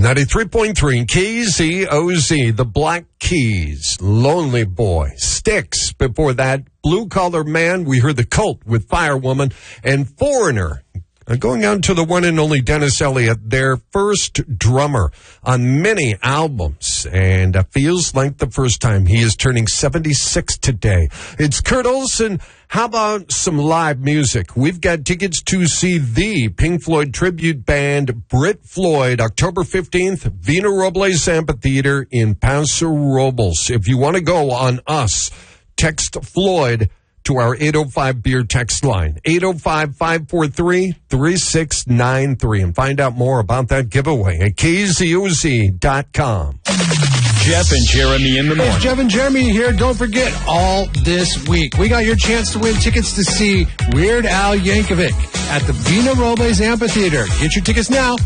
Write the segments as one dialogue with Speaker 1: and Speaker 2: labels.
Speaker 1: 93.3 KZOZ, the Black Keys, Lonely Boy, Styx. Before that, Blue Collar Man, we heard The Cult with Firewoman, and Foreigner. Going on to the one and only Dennis Elliott, their first drummer on many albums, and feels like the first time. He is turning 76 today. It's Kurt Olson. How about some live music? We've got tickets to see the Pink Floyd tribute band Brit Floyd, October 15th, Vina Robles Amphitheater in Paso Robles. If you want to go on us, text Floyd to our 805 beer text line, 805-543-3693, and find out more about that giveaway at KZOZ.com.
Speaker 2: Jeff and Jeremy in the morning.
Speaker 3: Hey, Jeff and Jeremy here. Don't forget, all this week, we got your chance to win tickets to see Weird Al Yankovic at the Vina Robles Amphitheater. Get your tickets now,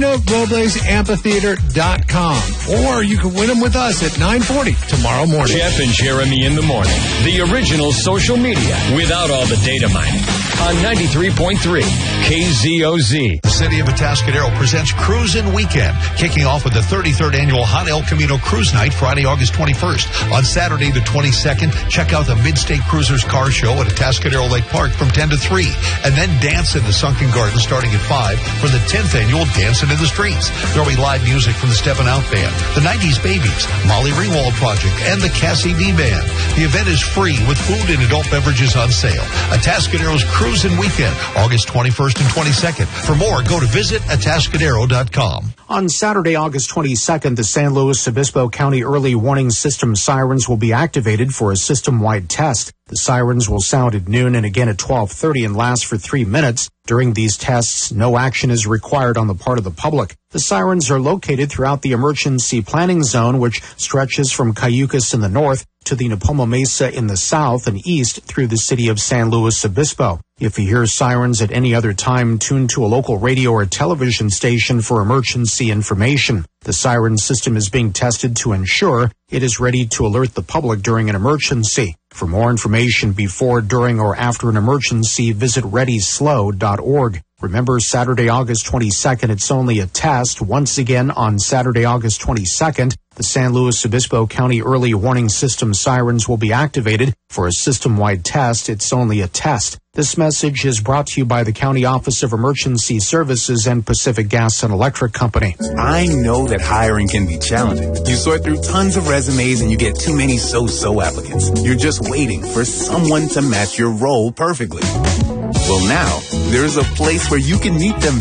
Speaker 3: VinaRoblesAmphitheater.com. Or you can win them with us at 9:40 tomorrow morning.
Speaker 2: Jeff and Jeremy in the morning. The original social media without all the data mining. On 93.3 KZOZ.
Speaker 4: The city of Atascadero presents Cruisin' Weekend, kicking off with the 33rd annual Hot El Camino Cruise Night, Friday, August 21st. On Saturday the 22nd, check out the Mid-State Cruisers Car Show at Atascadero Lake Park from 10 to 3. And then dance in the Sunken Garden starting at 5 for the 10th annual Dancing in the Streets. There'll be live music from the Steppin' Out Band, the 90s Babies, Molly Ringwald Project, and the Cassie D Band. The event is free with food and adult beverages on sale. Atascadero's Cruisin' Weekend, August 21st and 22nd. For more, go to visitatascadero.com.
Speaker 5: On Saturday, August 22nd, the San Luis Obispo County Early Warning System sirens will be activated for a system-wide test. The sirens will sound at noon and again at 12:30 and last for 3 minutes. During these tests, no action is required on the part of the public. The sirens are located throughout the emergency planning zone, which stretches from Cayucas in the north to the Napoma Mesa in the south and east through the city of San Luis Obispo. If you hear sirens at any other time, tune to a local radio or television station for emergency information. The siren system is being tested to ensure it is ready to alert the public during an emergency. For more information before, during, or after an emergency, visit readyslow.org. Remember, Saturday, August 22nd, it's only a test. Once again, on Saturday, August 22nd, the San Luis Obispo County Early Warning System sirens will be activated for a system-wide test. It's only a test. This message is brought to you by the County Office of Emergency Services and Pacific Gas and Electric Company.
Speaker 6: I know that hiring can be challenging. You sort through tons of resumes and you get too many so-so applicants. You're just waiting for someone to match your role perfectly. Well, now, there's a place where you can meet them